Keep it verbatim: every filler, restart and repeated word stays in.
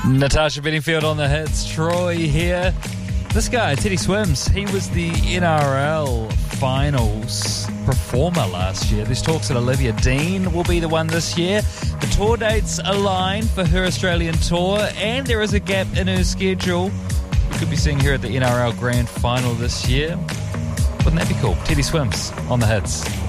Natasha Bedingfield on the hits. Troy here. This guy, Teddy Swims, he was the N R L finals performer last year. There's talks that Olivia Dean will be the one this year. The tour dates align for her Australian tour, and there is a gap in her schedule. We could be seeing her at the N R L Grand Final this year. Wouldn't that be cool? Teddy Swims on the hits.